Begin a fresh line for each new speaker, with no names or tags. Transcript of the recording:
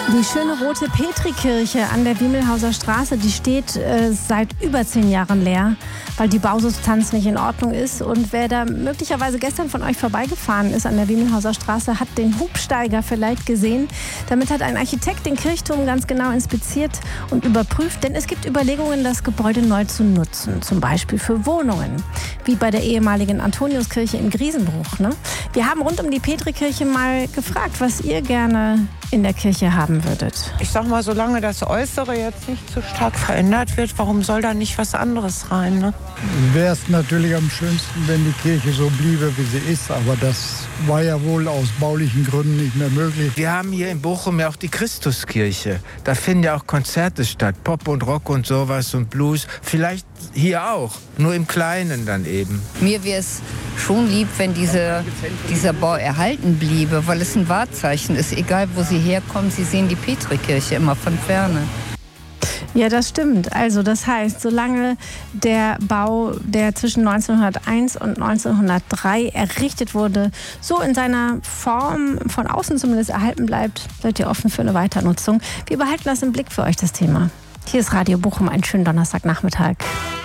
Die schöne rote Petrikirche an der Wiemelhauser Straße, die steht seit über 10 Jahren leer, weil die Bausubstanz nicht in Ordnung ist. Und wer da möglicherweise gestern von euch vorbeigefahren ist an der Wiemelhauser Straße, hat den Hubsteiger vielleicht gesehen. Damit hat ein Architekt den Kirchturm ganz genau inspiziert und überprüft. Denn es gibt Überlegungen, das Gebäude neu zu nutzen, zum Beispiel für Wohnungen, wie bei der ehemaligen Antoniuskirche in Griesenbruch. Ne? Wir haben rund um die Petrikirche mal gefragt, was ihr gerne in der Kirche haben würdet.
Ich sag mal, solange das Äußere jetzt nicht zu stark verändert wird, warum soll da nicht was anderes rein? Ne?
Wäre es natürlich am schönsten, wenn die Kirche so bliebe, wie sie ist. Aber das war ja wohl aus baulichen Gründen nicht mehr möglich.
Wir haben hier in Bochum ja auch die Christuskirche. Da finden ja auch Konzerte statt. Pop und Rock und sowas und Blues. Vielleicht hier auch, nur im Kleinen dann eben.
Mir wäre es schon lieb, wenn dieser Bau erhalten bliebe, weil es ein Wahrzeichen ist. Egal, wo Sie herkommen, Sie sehen die Petrikirche immer von ferne.
Ja, das stimmt. Also das heißt, solange der Bau, der zwischen 1901 und 1903 errichtet wurde, so in seiner Form von außen zumindest erhalten bleibt, seid ihr offen für eine Weiternutzung. Wir behalten das im Blick für euch, das Thema. Hier ist Radio Bochum, einen schönen Donnerstagnachmittag.